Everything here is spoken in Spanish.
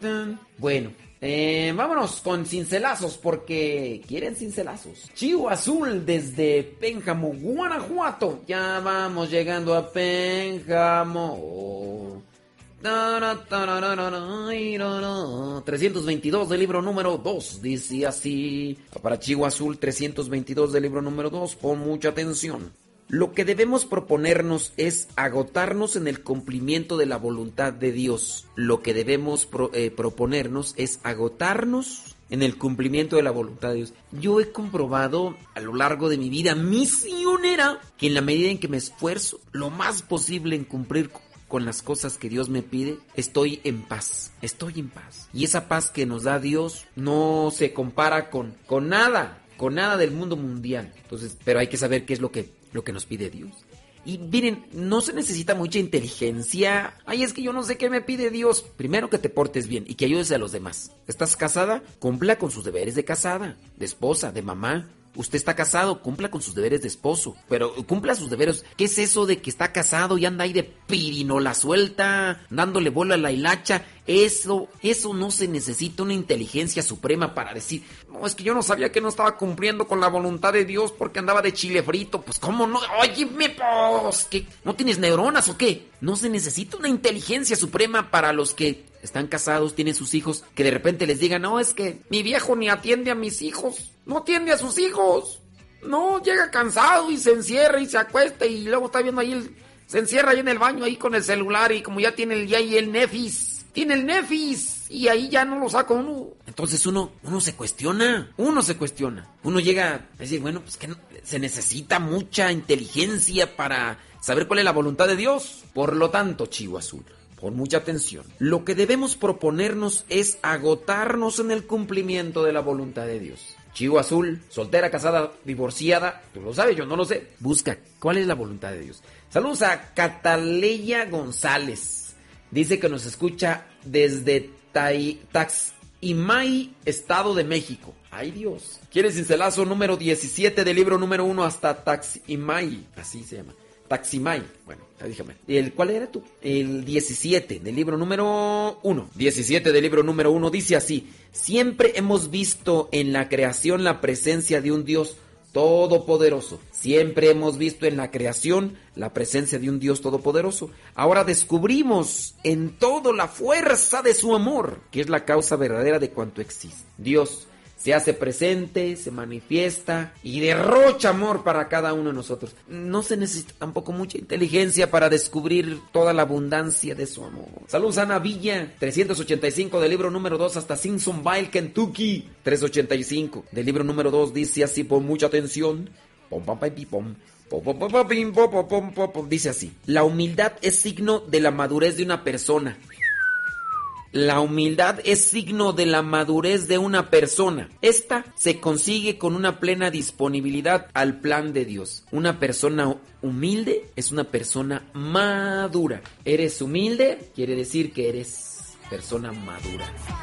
Bueno, vámonos con cincelazos porque quieren cincelazos. Chivo Azul desde Pénjamo, Guanajuato. Ya vamos llegando a Pénjamo. 322 del libro número 2 dice así. Para Chivo Azul 322 del libro número 2, pon mucha atención. Lo que debemos proponernos es agotarnos en el cumplimiento de la voluntad de Dios. Lo que debemos proponernos es agotarnos en el cumplimiento de la voluntad de Dios. Yo he comprobado a lo largo de mi vida misionera que en la medida en que me esfuerzo lo más posible en cumplir con las cosas que Dios me pide, estoy en paz. Estoy en paz. Y esa paz que nos da Dios no se compara con nada del mundo mundial. Entonces, pero hay que saber qué es lo que nos pide Dios. Y miren, no se necesita mucha inteligencia. Ay, es que yo no sé qué me pide Dios. Primero, que te portes bien y que ayudes a los demás. ¿Estás casada? Cumpla con sus deberes de casada, de esposa, de mamá. Usted está casado, cumpla con sus deberes de esposo, pero cumpla sus deberes. ¿Qué es eso de que está casado y anda ahí de pirinola suelta, dándole bola a la hilacha? Eso no se necesita una inteligencia suprema para decir, no, es que yo no sabía que no estaba cumpliendo con la voluntad de Dios porque andaba de chile frito. Pues, ¿cómo no? Óyeme, pues, ¿qué? ¿No tienes neuronas o qué? No se necesita una inteligencia suprema para los que están casados, tienen sus hijos, que de repente les digan, no, es que mi viejo ni atiende a mis hijos, no atiende a sus hijos, no, llega cansado y se encierra y se acuesta y luego está viendo ahí, se encierra ahí en el baño ahí con el celular y como ya tiene el Nefis, y ahí ya no lo saca uno. Entonces uno se cuestiona, uno llega a decir, bueno, pues que no, se necesita mucha inteligencia para saber cuál es la voluntad de Dios. Por lo tanto, Chivo Azul, pon mucha atención. Lo que debemos proponernos es agotarnos en el cumplimiento de la voluntad de Dios. Chivo Azul, soltera, casada, divorciada, tú lo sabes, yo no lo sé. Busca cuál es la voluntad de Dios. Saludos a Cataleya González. Dice que nos escucha desde Taximay, Estado de México. ¡Ay, Dios! ¿Quiere cincelazo número 17 del libro número 1 hasta Taximay? Así se llama. Taximay. Bueno, dígame. ¿Cuál era tú? El 17 del libro número 1. 17 del libro número 1 dice así. Siempre hemos visto en la creación la presencia de un Dios todopoderoso. Siempre hemos visto en la creación la presencia de un Dios todopoderoso. Ahora descubrimos en todo la fuerza de su amor, que es la causa verdadera de cuanto existe. Dios se hace presente, se manifiesta y derrocha amor para cada uno de nosotros. No se necesita tampoco mucha inteligencia para descubrir toda la abundancia de su amor. Saludos a Ana Villa, 385 del libro número 2 hasta Simpsonville, Kentucky. 385 del libro número 2 dice así, pon mucha atención. Dice así: la humildad es signo de la madurez de una persona. La humildad es signo de la madurez de una persona. Esta se consigue con una plena disponibilidad al plan de Dios. Una persona humilde es una persona madura. ¿Eres humilde? Quiere decir que eres persona madura.